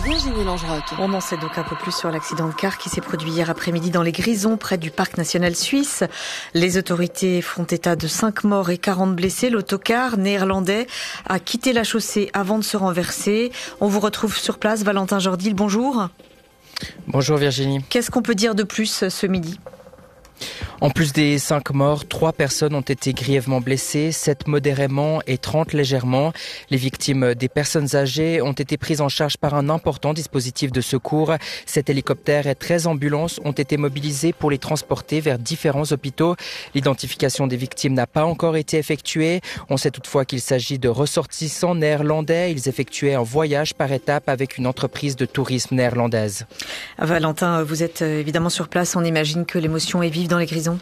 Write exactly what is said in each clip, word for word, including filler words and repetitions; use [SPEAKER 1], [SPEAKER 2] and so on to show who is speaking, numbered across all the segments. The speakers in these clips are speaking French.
[SPEAKER 1] Virginie Langerac.
[SPEAKER 2] On en sait donc un peu plus sur l'accident de car qui s'est produit hier après-midi dans les Grisons, près du parc national suisse. Les autorités font état de cinq morts et quarante blessés. L'autocar néerlandais a quitté la chaussée avant de se renverser. On vous retrouve sur place, Valentin Jordil, bonjour.
[SPEAKER 3] Bonjour Virginie.
[SPEAKER 2] Qu'est-ce qu'on peut dire de plus ce midi ?
[SPEAKER 3] En plus des cinq morts, trois personnes ont été grièvement blessées, sept modérément et trente légèrement. Les victimes des personnes âgées ont été prises en charge par un important dispositif de secours. Sept hélicoptères et treize ambulances ont été mobilisés pour les transporter vers différents hôpitaux. L'identification des victimes n'a pas encore été effectuée. On sait toutefois qu'il s'agit de ressortissants néerlandais. Ils effectuaient un voyage par étapes avec une entreprise de tourisme néerlandaise.
[SPEAKER 2] Valentin, vous êtes évidemment sur place. On imagine que l'émotion est vive dans les Grisons.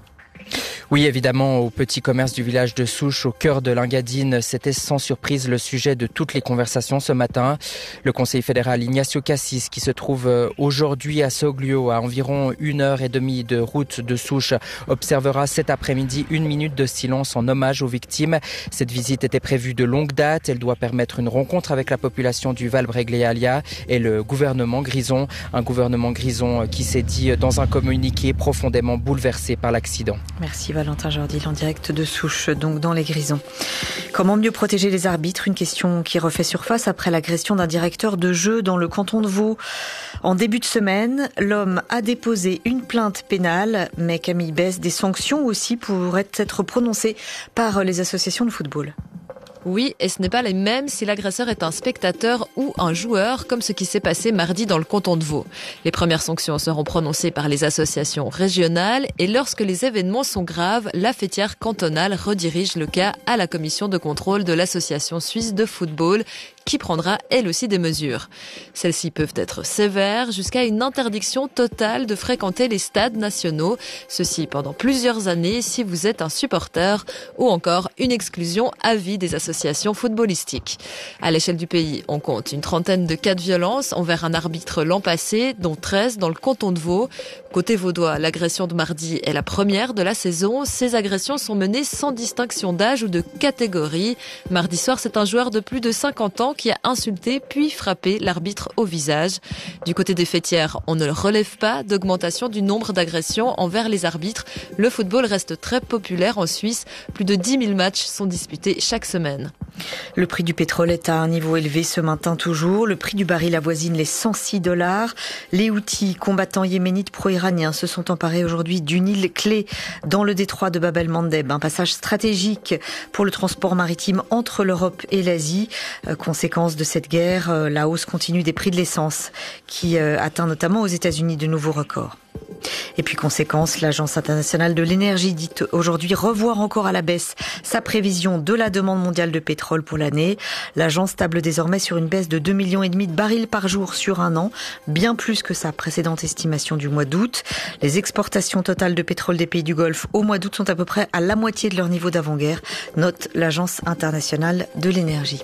[SPEAKER 3] Oui, évidemment, au petit commerce du village de Souche, au cœur de l'Engadine, c'était sans surprise le sujet de toutes les conversations ce matin. Le conseiller fédéral Ignacio Cassis, qui se trouve aujourd'hui à Soglio, à environ une heure et demie de route de Souche, observera cet après-midi une minute de silence en hommage aux victimes. Cette visite était prévue de longue date. Elle doit permettre une rencontre avec la population du Val-Bregléalia et le gouvernement grison. Un gouvernement grison qui s'est dit dans un communiqué profondément bouleversé par l'accident.
[SPEAKER 2] Merci Valentin Jordil en direct de Souche, donc dans les Grisons. Comment mieux protéger les arbitres ? Une question qui refait surface après l'agression d'un directeur de jeu dans le canton de Vaud. En début de semaine, l'homme a déposé une plainte pénale, mais Camille Besse, des sanctions aussi pourraient être prononcées par les associations de football.
[SPEAKER 1] Oui, et ce n'est pas les mêmes si l'agresseur est un spectateur ou un joueur, comme ce qui s'est passé mardi dans le canton de Vaud. Les premières sanctions seront prononcées par les associations régionales et lorsque les événements sont graves, la fêtière cantonale redirige le cas à la commission de contrôle de l'association suisse de football qui prendra elle aussi des mesures. Celles-ci peuvent être sévères jusqu'à une interdiction totale de fréquenter les stades nationaux, ceci pendant plusieurs années si vous êtes un supporter, ou encore une exclusion à vie des associations footballistiques. À l'échelle du pays, on compte une trentaine de cas de violence envers un arbitre l'an passé, dont treize dans le canton de Vaud. Côté vaudois, l'agression de mardi est la première de la saison. Ces agressions sont menées sans distinction d'âge ou de catégorie. Mardi soir, c'est un joueur de plus de cinquante ans qui a insulté puis frappé l'arbitre au visage. Du côté des fêtières, on ne relève pas d'augmentation du nombre d'agressions envers les arbitres. Le football reste très populaire en Suisse. Plus de dix mille matchs sont disputés chaque semaine.
[SPEAKER 2] Le prix du pétrole est à un niveau élevé ce matin toujours. Le prix du baril avoisine les cent six dollars. Les Houthis, combattants yéménites pro-iraniens, se sont emparés aujourd'hui d'une île clé dans le détroit de Bab el-Mandeb. Un passage stratégique pour le transport maritime entre l'Europe et l'Asie. Euh, conséquence de cette guerre, euh, la hausse continue des prix de l'essence qui euh, atteint notamment aux États-Unis de nouveaux records. Et puis conséquence, l'Agence internationale de l'énergie dit aujourd'hui revoir encore à la baisse sa prévision de la demande mondiale de pétrole pour l'année. L'agence table désormais sur une baisse de deux virgule cinq millions de barils par jour sur un an, bien plus que sa précédente estimation du mois d'août. Les exportations totales de pétrole des pays du Golfe au mois d'août sont à peu près à la moitié de leur niveau d'avant-guerre, note l'Agence internationale de l'énergie.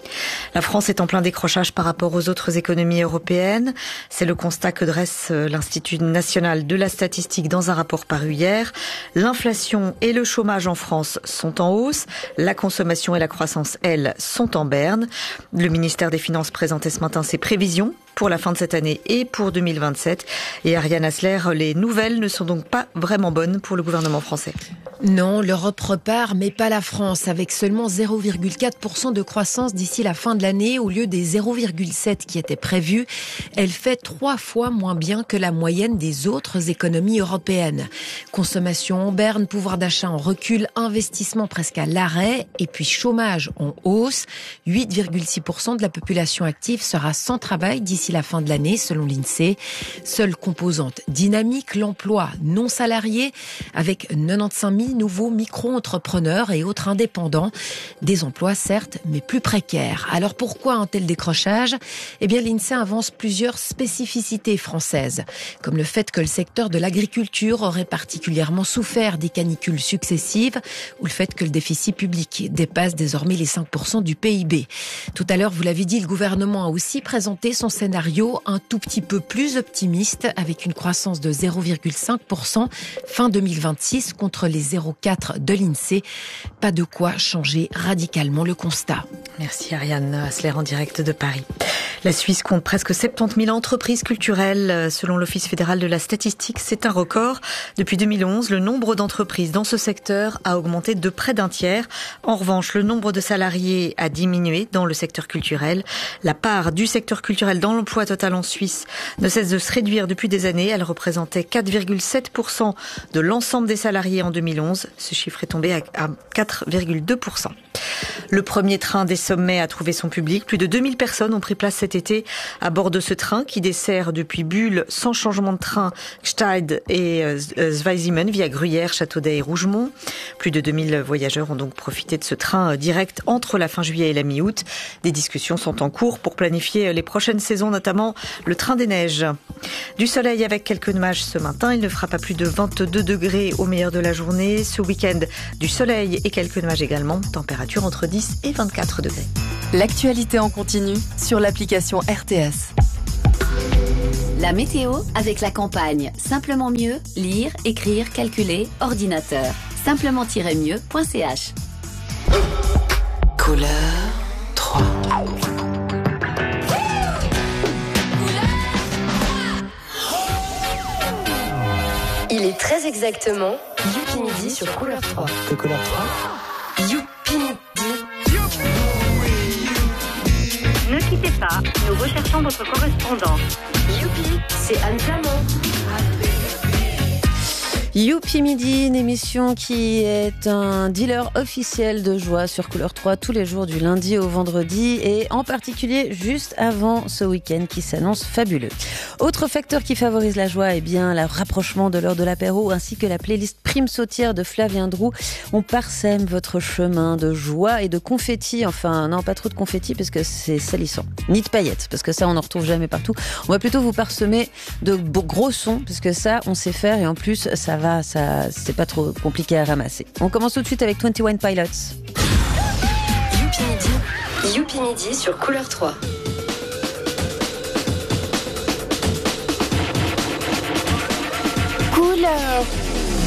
[SPEAKER 2] La France est en plein décrochage par rapport aux autres économies européennes. C'est le constat que dresse l'Institut national de la statistique dans un rapport paru hier. L'inflation et le chômage en France sont en hausse. La consommation et la croissance, elles, sont en berne. Le ministère des Finances présentait ce matin ses prévisions pour la fin de cette année et pour deux mille vingt-sept. Et Ariane Hasler, les nouvelles ne sont donc pas vraiment bonnes pour le gouvernement français.
[SPEAKER 4] Non, l'Europe repart, mais pas la France, avec seulement zéro virgule quatre pour cent de croissance d'ici la fin de l'année, au lieu des zéro virgule sept qui étaient prévus. Elle fait trois fois moins bien que la moyenne des autres économies européennes. Consommation en berne, pouvoir d'achat en recul, investissement presque à l'arrêt, et puis chômage en hausse. huit virgule six pour cent de la population active sera sans travail d'ici la fin de l'année, selon l'INSEE. Seule composante dynamique, l'emploi non salarié, avec quatre-vingt-quinze mille nouveaux micro-entrepreneurs et autres indépendants. Des emplois, certes, mais plus précaires. Alors pourquoi un tel décrochage ? Eh bien, l'INSEE avance plusieurs spécificités françaises, comme le fait que le secteur de l'agriculture aurait particulièrement souffert des canicules successives, ou le fait que le déficit public dépasse désormais les cinq pour cent du P I B. Tout à l'heure, vous l'avez dit, le gouvernement a aussi présenté son scénario scénario un tout petit peu plus optimiste avec une croissance de zéro virgule cinq pour cent fin deux mille vingt-six contre les zéro virgule quatre de l'INSEE. Pas de quoi changer radicalement le constat.
[SPEAKER 2] Merci Ariane Hassler en direct de Paris. La Suisse compte presque soixante-dix mille entreprises culturelles. Selon l'Office fédéral de la statistique, c'est un record. Depuis deux mille onze, le nombre d'entreprises dans ce secteur a augmenté de près d'un tiers. En revanche, le nombre de salariés a diminué dans le secteur culturel. La part du secteur culturel dans l'emploi total en Suisse ne cesse de se réduire depuis des années. Elle représentait quatre virgule sept pour cent de l'ensemble des salariés en deux mille onze. Ce chiffre est tombé à quatre virgule deux pour cent. Le premier train des sommets a trouvé son public. Plus de deux mille personnes ont pris place cet été à bord de ce train qui dessert depuis Bulle sans changement de train Gstaad et Zweisimmen via Gruyère, Châteaudet et Rougemont. Plus de deux mille voyageurs ont donc profité de ce train direct entre la fin juillet et la mi-août. Des discussions sont en cours pour planifier les prochaines saisons, notamment le train des neiges. Du soleil avec quelques nuages ce matin. Il ne fera pas plus de vingt-deux degrés au meilleur de la journée. Ce week-end, du soleil et quelques nuages également. Température entre dix et vingt-quatre degrés.
[SPEAKER 5] L'actualité en continu sur l'application R T S.
[SPEAKER 6] La météo avec la campagne. Simplement mieux, lire, écrire, calculer, ordinateur. simplement-mieux point c h.
[SPEAKER 5] Couleur trois.
[SPEAKER 7] Il est très exactement Youpi Midi sur Couleur trois.
[SPEAKER 5] Que Couleur trois?
[SPEAKER 7] Youpi Midi.
[SPEAKER 8] Ne quittez pas, nous recherchons votre correspondant.
[SPEAKER 7] Youpi, c'est Anne Flamand.
[SPEAKER 9] Youpi Midi, une émission qui est un dealer officiel de joie sur Couleur trois tous les jours du lundi au vendredi et en particulier juste avant ce week-end qui s'annonce fabuleux. Autre facteur qui favorise la joie, eh bien, le rapprochement de l'heure de l'apéro ainsi que la playlist Prime Sautière de Flavien Drou. On parsème votre chemin de joie et de confettis. Enfin, non, pas trop de confettis parce que c'est salissant. Ni de paillettes parce que ça, on n'en retrouve jamais partout. On va plutôt vous parsemer de gros sons parce que ça, on sait faire et en plus, ça va, ça, c'est pas trop compliqué à ramasser. On commence tout de suite avec vingt et un Pilots.
[SPEAKER 7] Youpi Midi. Youpi Midi sur Couleur trois.
[SPEAKER 10] Couleur